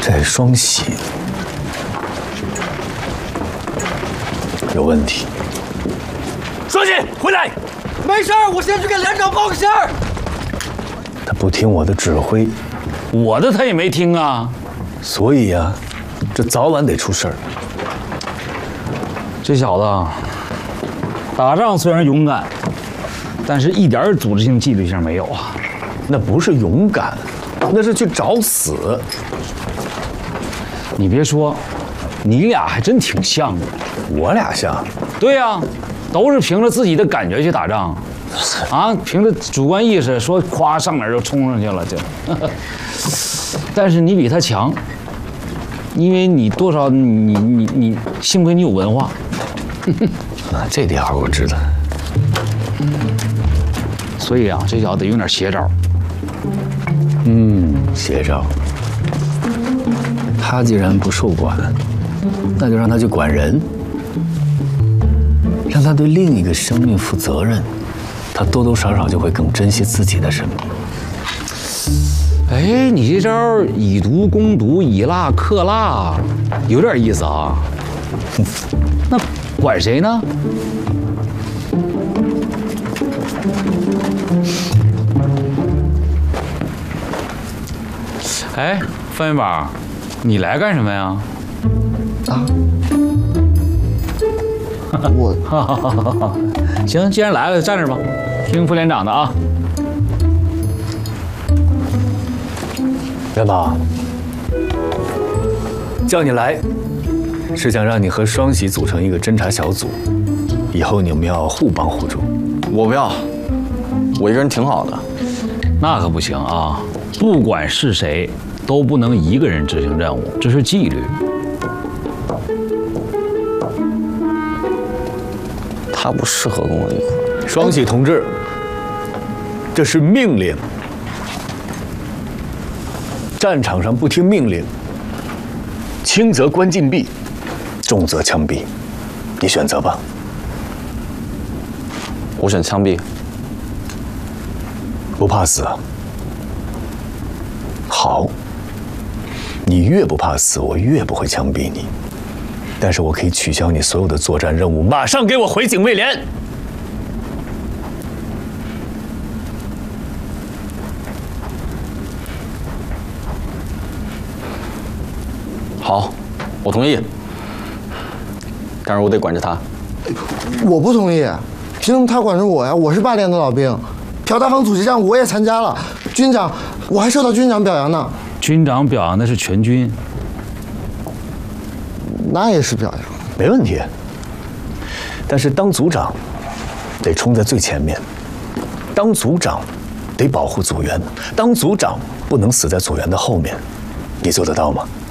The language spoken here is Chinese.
这双喜有问题。双喜，回来！ 没事儿，我先去给连长报个信儿。 他不听我的指挥， 我的他也没听啊。 所以呀，这早晚得出事儿。 这小子打仗虽然勇敢，但是一点组织性、纪律性没有啊。 那不是勇敢，那是去找死。 你别说，你俩还真挺像的。 我俩像？ 对呀，都是凭着自己的感觉去打仗，啊，凭着主观意识说夸上哪儿就冲上去了就。但是你比他强，因为你多少你幸亏你有文化。 啊，这点我知道。 所以啊，这小子得用点邪招。 邪招。他既然不受管，那就让他去管人，让他对另一个生命负责任，他多多少少就会更珍惜自己的生命。 哎，你这招以毒攻毒，以辣克辣，有点意思啊。那管谁呢？哎，范元宝，你来干什么呀？ 啊？我行，既然来了，就站这儿吧，听副连长的啊。 元宝，叫你来，是想让你和双喜组成一个侦察小组，以后你们要互帮互助。 我不要，我一个人挺好的。 那可不行啊！不管是谁，都不能一个人执行任务，这是纪律。 他不适合跟我一块儿。 双喜同志，这是命令。战场上不听命令，轻则关禁闭，重则枪毙，你选择吧。 我选枪毙。 不怕死啊？好，你越不怕死，我越不会枪毙你。但是我可以取消你所有的作战任务，马上给我回警卫连。 好，我同意。但是我得管着他。 我不同意，凭什么他管着我呀？我是8连的老兵，朴大方阻击战我也参加了，军长，我还受到军长表扬呢。 军长表扬的是全军， 那也是表扬， 没问题。但是当组长得冲在最前面，当组长得保护组员，当组长不能死在组员的后面，你做得到吗？